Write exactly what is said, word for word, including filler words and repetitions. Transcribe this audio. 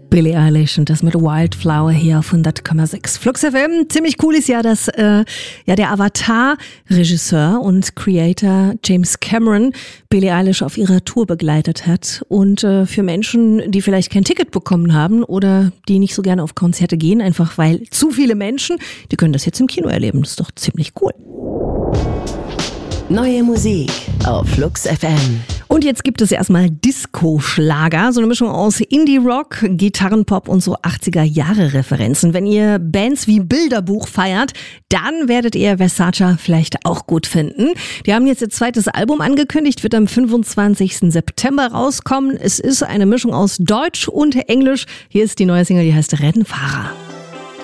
Billie Eilish und das mit Wildflower hier auf hundert Komma sechs Flux F M. Ziemlich cool ist ja, dass äh, ja der Avatar-Regisseur und Creator James Cameron Billie Eilish auf ihrer Tour begleitet hat. Und äh, für Menschen, die vielleicht kein Ticket bekommen haben oder die nicht so gerne auf Konzerte gehen, einfach weil zu viele Menschen, die können das jetzt im Kino erleben. Das ist doch ziemlich cool. Neue Musik auf Flux F M. Und jetzt gibt es erstmal Disco-Schlager, so eine Mischung aus Indie-Rock, Gitarrenpop und so achtziger-Jahre-Referenzen. Wenn ihr Bands wie Bilderbuch feiert, dann werdet ihr Versace vielleicht auch gut finden. Die haben jetzt ihr zweites Album angekündigt, wird am fünfundzwanzigsten September rauskommen. Es ist eine Mischung aus Deutsch und Englisch. Hier ist die neue Single, die heißt Rennfahrer.